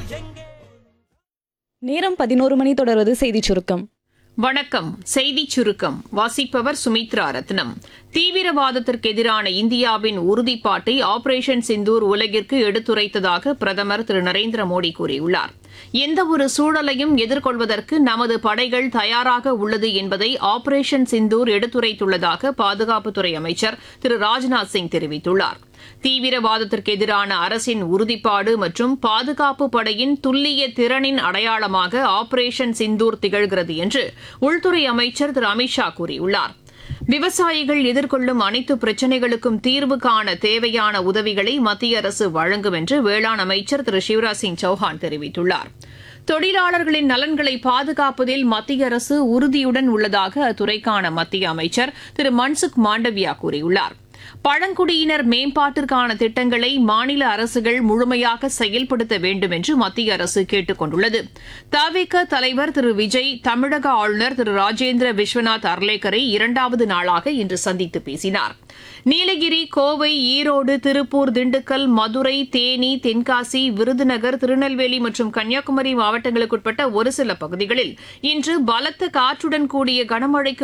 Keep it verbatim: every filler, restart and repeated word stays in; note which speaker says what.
Speaker 1: நேரம் பதினோரு மணி. தொடர்வது செய்திச் சுருக்கம்.
Speaker 2: வணக்கம். செய்திச் சுருக்கம் வாசிப்பவர் சுமித்ரா ரத்னம். தீவிரவாதத்திற்கு எதிரான இந்தியாவின் உறுதிப்பாட்டை ஆபரேஷன் சிந்தூர் உலகிற்கு எடுத்துரைத்ததாக பிரதமர் திரு நரேந்திர மோடி கூறியுள்ளார். எந்தவொரு சூழலையும் எதிர்கொள்வதற்கு நமது படைகள் தயாராக உள்ளது என்பதை ஆபரேஷன் சிந்தூர் எடுத்துரைத்துள்ளதாக பாதுகாப்புத்துறை அமைச்சர் திரு ராஜ்நாத் சிங் தெரிவித்துள்ளார். தீவிரவாதத்திற்கு எதிரான அரசின் உறுதிப்பாடு மற்றும் பாதுகாப்பு படையின் துல்லிய திறனின் அடையாளமாக ஆபரேஷன் சிந்தூர் திகழ்கிறது என்று உள்துறை அமைச்சர் திரு அமித்ஷா கூறியுள்ளார். விவசாயிகள் எதிர்கொள்ளும் அனைத்து பிரச்சினைகளுக்கும் தீர்வு காண தேவையான உதவிகளை மத்திய அரசு வழங்கும் என்று வேளாண் அமைச்சர் திரு சிவராஜ் சிங் சௌஹான் தெரிவித்துள்ளார். தொழிலாளர்களின் நலன்களை பாதுகாப்பதில் மத்திய அரசு உறுதியுடன் உள்ளதாக அத்துறைக்கான மத்திய அமைச்சர் திரு மன்சுக் மாண்டவியா கூறியுள்ளார். பழங்குடியினர் மேம்பாட்டிற்கான திட்டங்களை மாநில அரசுகள் முழுமையாக செயல்படுத்த வேண்டும் என்று மத்திய அரசு கேட்டுக் கொண்டுள்ளது. தவிக தலைவர் திரு விஜய் தமிழக ஆளுநர் திரு ராஜேந்திர விஸ்வநாத் அர்லேக்கரை இரண்டாவது நாளாக இன்று சந்தித்து பேசினார். நீலகிரி, கோவை, ஈரோடு, திருப்பூர், திண்டுக்கல், மதுரை, தேனி, தென்காசி, விருதுநகர், திருநெல்வேலி மற்றும் கன்னியாகுமரி மாவட்டங்களுக்குட்பட்ட ஒரு சில பகுதிகளில் இன்று பலத்த காற்றுடன் கூடிய கனமழைக்கு